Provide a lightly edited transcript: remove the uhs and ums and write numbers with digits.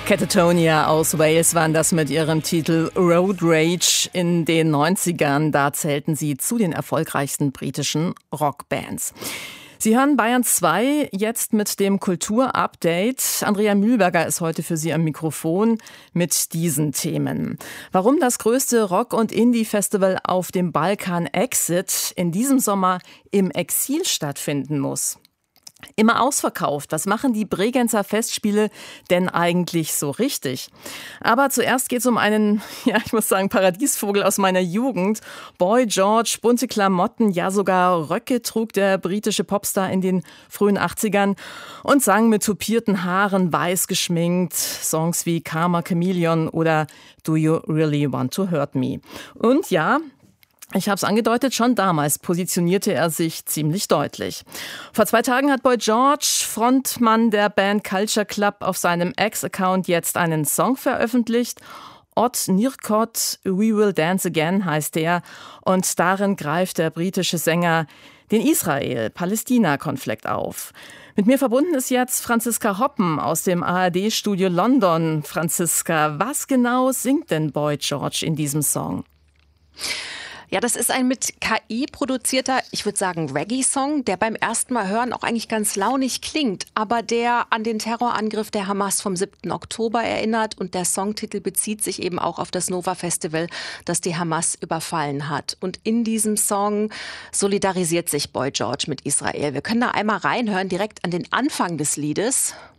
Catatonia aus Wales waren das mit ihrem Titel Road Rage in den 90ern. Da zählten sie zu den erfolgreichsten britischen Rockbands. Sie hören Bayern 2 jetzt mit dem Kulturupdate. Andrea Mühlberger ist heute für Sie am Mikrofon mit diesen Themen. Warum das größte Rock- und Indie-Festival auf dem Balkan Exit in diesem Sommer im Exil stattfinden muss. Immer ausverkauft. Was machen die Bregenzer Festspiele denn eigentlich so richtig? Aber zuerst geht es um einen, ich muss sagen, Paradiesvogel aus meiner Jugend. Boy George, bunte Klamotten, ja sogar Röcke trug der britische Popstar in den frühen 80ern und sang mit tupierten Haaren, weiß geschminkt, Songs wie Karma Chameleon oder Do You Really Want to Hurt Me? Und ja, ich habe es angedeutet, schon damals positionierte er sich ziemlich deutlich. Vor 2 Tagen hat Boy George, Frontmann der Band Culture Club, auf seinem X-Account jetzt einen Song veröffentlicht. Odd Nirkot, We Will Dance Again heißt der. Und darin greift der britische Sänger den Israel-Palästina-Konflikt auf. Mit mir verbunden ist jetzt Franziska Hoppen aus dem ARD-Studio London. Franziska, was genau singt denn Boy George in diesem Song? Ja, das ist ein mit KI produzierter, ich würde sagen Reggae-Song, der beim ersten Mal hören auch eigentlich ganz launig klingt, aber der an den Terrorangriff der Hamas vom 7. Oktober erinnert, und der Songtitel bezieht sich eben auch auf das Nova-Festival, das die Hamas überfallen hat. Und in diesem Song solidarisiert sich Boy George mit Israel. Wir können da einmal reinhören, direkt an den Anfang des Liedes.